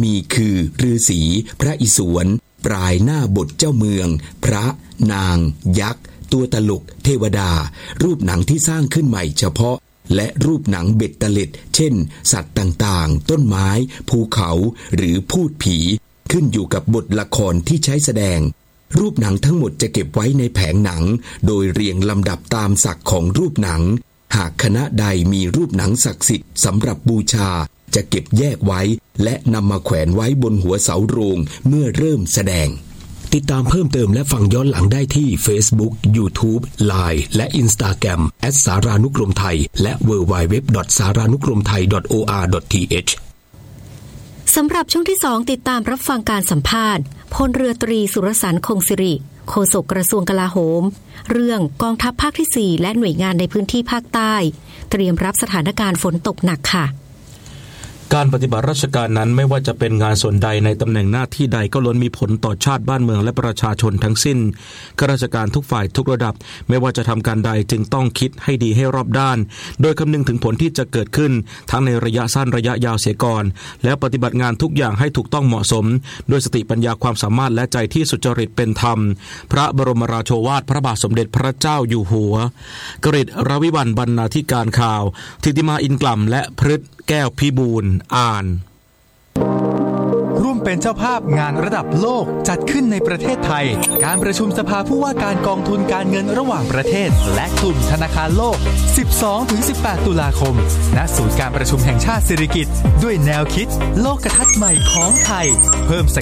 มีคือฤาษีพระอิศวรปลายหน้าบทเจ้าเมืองพระนางยักษ์ตัวตลกเทวดารูปหนังที่สร้างขึ้นใหม่เฉพาะและรูปหนังเบ็ดเตล็ดเช่นสัตว์ต่างๆต้นไม้ภูเขาหรือพูดผีขึ้นอยู่กับบทละครที่ใช้แสดงรูปหนังทั้งหมดจะเก็บไว้ในแผงหนังโดยเรียงลำดับตามศักดิ์ของรูปหนังหากคณะใดมีรูปหนังศักดิ์สิทธิ์สำหรับบูชาจะเก็บแยกไว้และนำมาแขวนไว้บนหัวเสาโรงเมื่อเริ่มแสดงติดตามเพิ่มเติมและฟังย้อนหลังได้ที่ Facebook, YouTube, Line และ Instagram @saranukromthai และ www.saranukromthai.or.th สำหรับช่วงที่2ติดตามรับฟังการสัมภาษณ์พลเรือตรีสุรสรรค์คงสิริโฆษกกระทรวงกลาโหมเรื่องกองทัพภาคที่4และหน่วยงานในพื้นที่ภาคใต้เตรียมรับสถานการณ์ฝนตกหนักค่ะการปฏิบัติราชการนั้นไม่ว่าจะเป็นงานส่วนใดในตำแหน่งหน้าที่ใดก็ล้วนมีผลต่อชาติบ้านเมืองและประชาชนทั้งสิ้นข้าราชการทุกฝ่ายทุกระดับไม่ว่าจะทำการใดจึงต้องคิดให้ดีให้รอบด้านโดยคำนึงถึงผลที่จะเกิดขึ้นทั้งในระยะสั้นระยะยาวเสียก่อนแล้วปฏิบัติงานทุกอย่างให้ถูกต้องเหมาะสมด้วยสติปัญญาความสามารถและใจที่สุจริตเป็นธรรมพระบรมราโชวาทพระบาทสมเด็จพระเจ้าอยู่หัวกฤษรวิวรรณบรรณาธิการข่าวธิติมาอินกล่ำและพฤทธิ์แก้วพิบูลอ่านร่วมเป็นเจ้าภาพงานระดับโลกจัดขึ้นในประเทศไทยการประชุมสภาผู้ว่าการกองทุนการเงินระหว่างประเทศและกลุ่มธนาคารโลก 12-18 ตุลาคมณศูนย์การประชุมแห่งชาติสิริกิติ์ด้วยแนวคิดโลกทัศน์ใหม่ของไทยเพิ่ม